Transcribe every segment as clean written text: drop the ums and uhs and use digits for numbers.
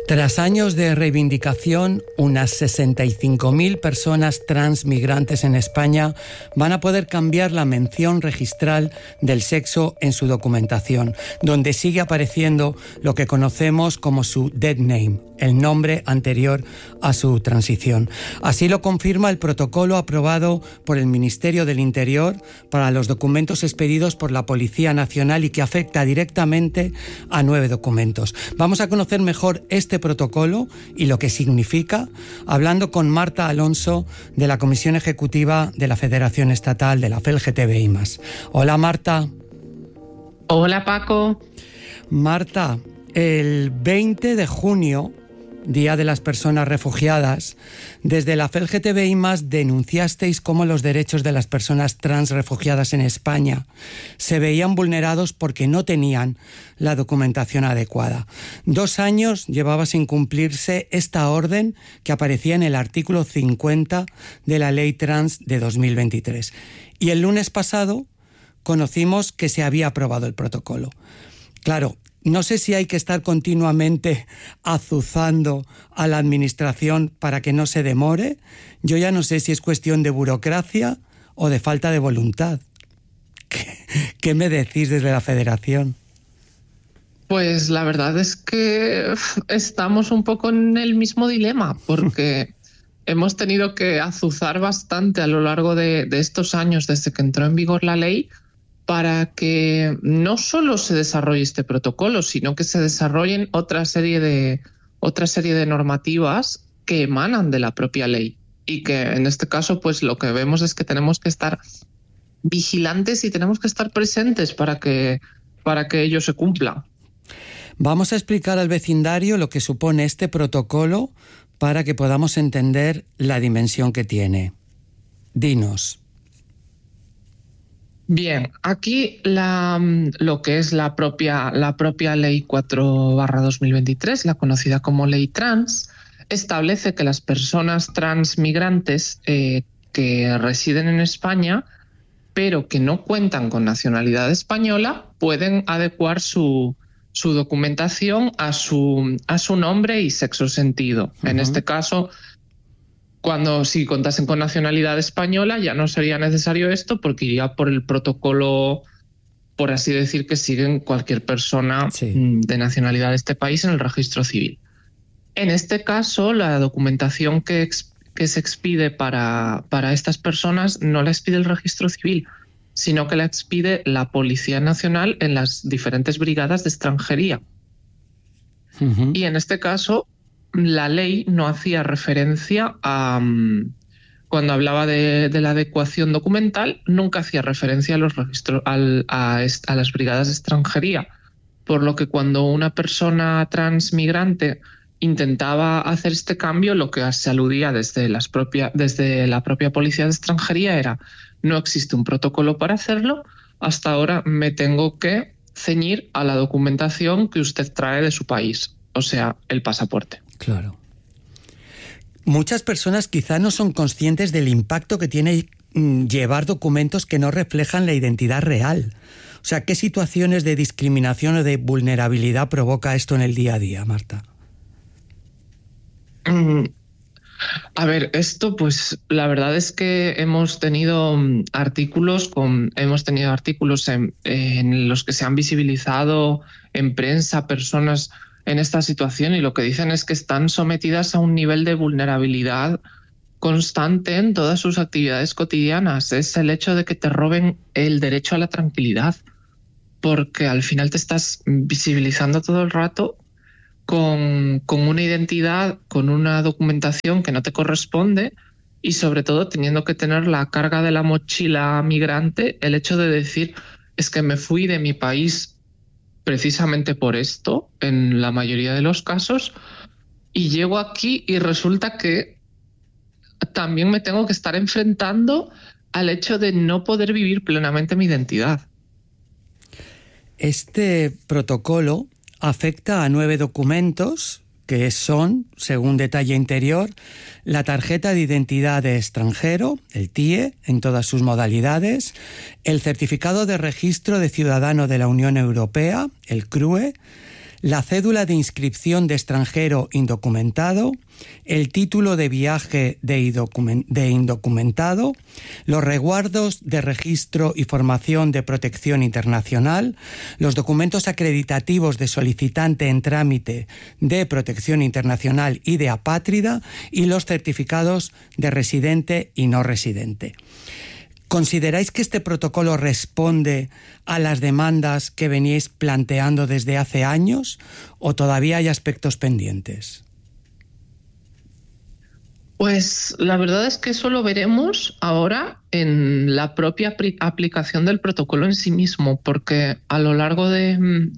Tras años de reivindicación, unas 65.000 personas transmigrantes en España van a poder cambiar la mención registral del sexo en su documentación, donde sigue apareciendo lo que conocemos como su dead name, el nombre anterior a su transición. Así lo confirma el protocolo aprobado por el Ministerio del Interior para los documentos expedidos por la Policía Nacional y que afecta directamente a 9 documentos. Vamos a conocer mejor este protocolo y lo que significa, hablando con Marta Alonso de la Comisión Ejecutiva de la Federación Estatal de la FELGTBI+. Hola, Marta. Hola, Paco. Marta, el 20 de junio, Día de las Personas Refugiadas, desde la FELGTBI+ denunciasteis cómo los derechos de las personas trans refugiadas en España se veían vulnerados porque no tenían la documentación adecuada. 2 años llevaba sin cumplirse esta orden que aparecía en el artículo 50 de la Ley Trans de 2023. Y el lunes pasado conocimos que se había aprobado el protocolo. Claro, no sé si hay que estar continuamente azuzando a la administración para que no se demore. Yo ya no sé si es cuestión de burocracia o de falta de voluntad. ¿Qué me decís desde la Federación? Pues la verdad es que estamos un poco en el mismo dilema, porque hemos tenido que azuzar bastante a lo largo de estos años desde que entró en vigor la ley, para que no solo se desarrolle este protocolo, sino que se desarrollen otra serie de normativas que emanan de la propia ley. Y que en este caso, pues lo que vemos es que tenemos que estar vigilantes y tenemos que estar presentes para que ello se cumpla. Vamos a explicar al vecindario lo que supone este protocolo para que podamos entender la dimensión que tiene. Dinos. Bien, aquí lo que es la propia Ley 4/2023, la conocida como Ley Trans, establece que las personas transmigrantes que residen en España, pero que no cuentan con nacionalidad española, pueden adecuar su documentación a su nombre y sexo sentido. Uh-huh. En este caso, si contasen con nacionalidad española, ya no sería necesario esto porque iría por el protocolo, por así decir, que siguen cualquier persona de nacionalidad de este país en el registro civil. En este caso, la documentación que se expide para estas personas no la expide el registro civil, sino que la expide la Policía Nacional en las diferentes brigadas de extranjería. Uh-huh. Y en este caso, la ley no hacía referencia cuando hablaba de la adecuación documental, nunca hacía referencia a los registros, a las brigadas de extranjería. Por lo que cuando una persona transmigrante intentaba hacer este cambio, lo que se aludía desde la propia Policía de Extranjería era: no existe un protocolo para hacerlo, hasta ahora me tengo que ceñir a la documentación que usted trae de su país, o sea, el pasaporte. Claro. Muchas personas quizá no son conscientes del impacto que tiene llevar documentos que no reflejan la identidad real. O sea, ¿qué situaciones de discriminación o de vulnerabilidad provoca esto en el día a día, Marta? A ver, esto pues la verdad es que hemos tenido artículos en los que se han visibilizado en prensa personas en esta situación, y lo que dicen es que están sometidas a un nivel de vulnerabilidad constante en todas sus actividades cotidianas. Es el hecho de que te roben el derecho a la tranquilidad, porque al final te estás visibilizando todo el rato con una identidad, con una documentación que no te corresponde, y sobre todo teniendo que tener la carga de la mochila migrante, el hecho de decir: es que me fui de mi país precisamente por esto, en la mayoría de los casos, y llego aquí y resulta que también me tengo que estar enfrentando al hecho de no poder vivir plenamente mi identidad. Este protocolo afecta a 9 documentos que son, según detalle Interior, la tarjeta de identidad de extranjero, el TIE, en todas sus modalidades, el certificado de registro de ciudadano de la Unión Europea, el CRUE, la cédula de inscripción de extranjero indocumentado, el título de viaje de indocumentado, los resguardos de registro y formación de protección internacional, los documentos acreditativos de solicitante en trámite de protección internacional y de apátrida y los certificados de residente y no residente. ¿Consideráis que este protocolo responde a las demandas que veníais planteando desde hace años o todavía hay aspectos pendientes? Pues la verdad es que eso lo veremos ahora en la propia aplicación del protocolo en sí mismo, porque a lo largo del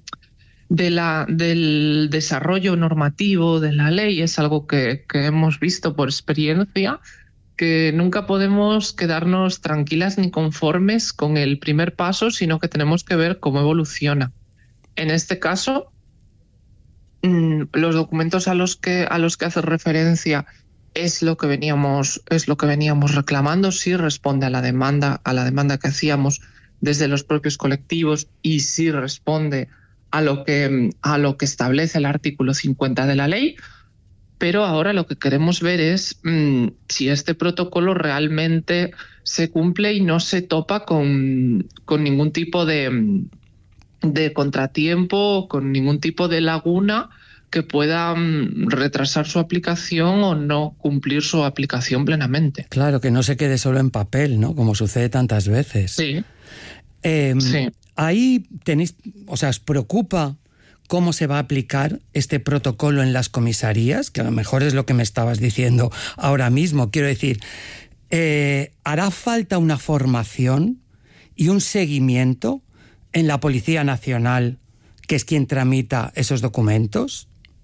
desarrollo normativo de la ley es algo que hemos visto por experiencia, que nunca podemos quedarnos tranquilas ni conformes con el primer paso, sino que tenemos que ver cómo evoluciona. En este caso, los documentos a los que hace referencia es lo que veníamos reclamando, sí responde a la demanda que hacíamos desde los propios colectivos y sí responde a lo que establece el artículo 50 de la ley. Pero ahora lo que queremos ver es si este protocolo realmente se cumple y no se topa con ningún tipo de contratiempo, con ningún tipo de laguna que pueda retrasar su aplicación o no cumplir su aplicación plenamente. Claro, que no se quede solo en papel, ¿no? Como sucede tantas veces. Sí. Sí. Ahí tenéis, ¿os preocupa cómo se va a aplicar este protocolo en las comisarías? Que a lo mejor es lo que me estabas diciendo ahora mismo. Quiero decir, ¿hará falta una formación y un seguimiento en la Policía Nacional, que es quien tramita esos documentos?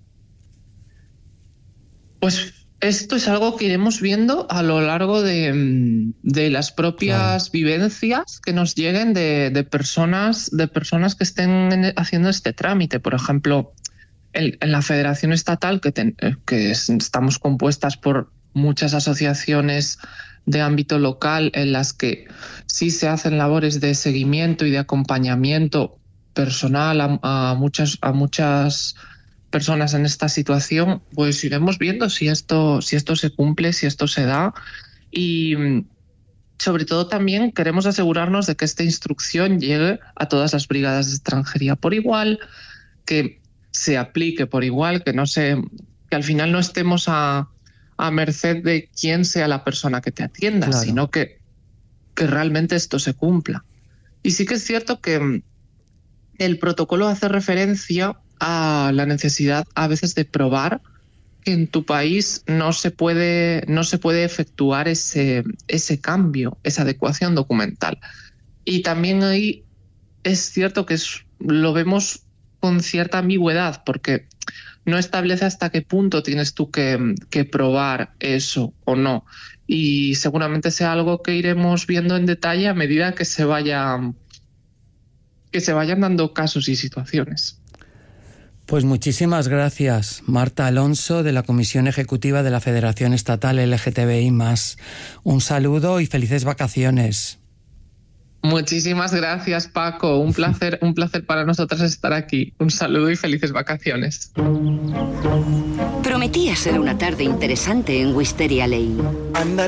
Pues esto es algo que iremos viendo a lo largo de las propias vivencias que nos lleguen de personas que estén haciendo este trámite. Por ejemplo, en la Federación Estatal, que estamos compuestas por muchas asociaciones de ámbito local en las que sí se hacen labores de seguimiento y de acompañamiento personal a muchas personas en esta situación, pues iremos viendo si esto se cumple, si esto se da, y sobre todo también queremos asegurarnos de que esta instrucción llegue a todas las brigadas de extranjería por igual, que se aplique por igual, que al final no estemos a merced de quién sea la persona que te atienda, claro, sino que realmente esto se cumpla. Y sí que es cierto que el protocolo hace referencia a la necesidad a veces de probar que en tu país no se puede efectuar ese cambio, esa adecuación documental. Y también ahí es cierto que lo vemos con cierta ambigüedad, porque no establece hasta qué punto tienes tú que probar eso o no. Y seguramente sea algo que iremos viendo en detalle a medida que se vayan dando casos y situaciones. Pues muchísimas gracias, Marta Alonso, de la Comisión Ejecutiva de la Federación Estatal LGTBI+. Un saludo y felices vacaciones. Muchísimas gracias, Paco. Un placer para nosotras estar aquí. Un saludo y felices vacaciones. Prometía ser una tarde interesante en Wisteria Lane.